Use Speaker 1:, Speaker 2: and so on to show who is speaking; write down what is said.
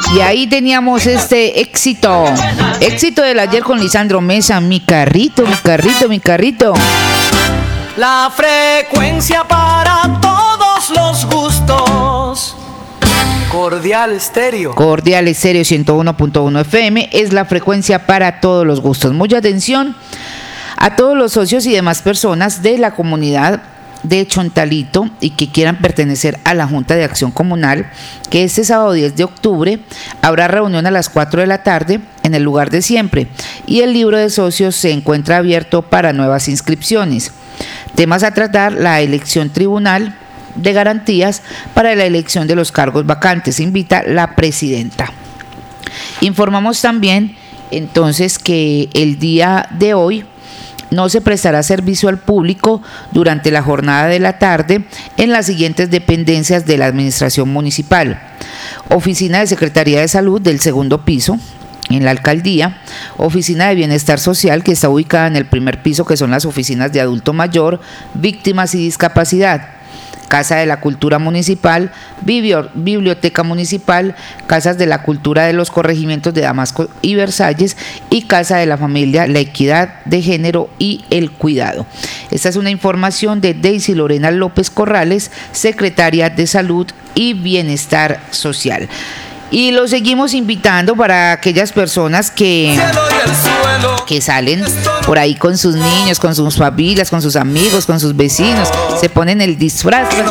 Speaker 1: Y ahí teníamos este éxito del ayer con Lisandro Mesa, mi carrito, mi carrito, mi carrito.
Speaker 2: La frecuencia para todos los gustos. Cordial Estéreo.
Speaker 1: Cordial Estéreo 101.1 FM es la frecuencia para todos los gustos. Mucha atención a todos los socios y demás personas de la comunidad de Chontalito y que quieran pertenecer a la Junta de Acción Comunal, que este sábado 10 de octubre habrá reunión a las 4 de la tarde en el lugar de siempre y el libro de socios se encuentra abierto para nuevas inscripciones. Temas a tratar: la elección tribunal de garantías para la elección de los cargos vacantes. Invita la presidenta. Informamos también entonces que el día de hoy no se prestará servicio al público durante la jornada de la tarde en las siguientes dependencias de la administración municipal: Oficina de Secretaría de Salud del segundo piso en la alcaldía, Oficina de Bienestar Social, que está ubicada en el primer piso, que son las oficinas de adulto mayor, víctimas y discapacidad, Casa de la Cultura Municipal, Biblioteca Municipal, Casas de la Cultura de los corregimientos de Damasco y Versalles y Casa de la Familia, la Equidad de Género y el Cuidado. Esta es una información de Daisy Lorena López Corrales, secretaria de Salud y Bienestar Social. Y lo seguimos invitando para aquellas personas que salen por ahí con sus niños, con sus familias, con sus amigos, con sus vecinos, se ponen el disfraz